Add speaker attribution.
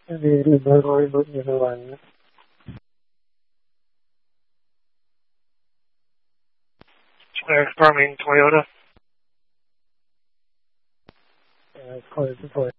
Speaker 1: Very good, everyone.
Speaker 2: Farming Toyota.
Speaker 1: Call it before.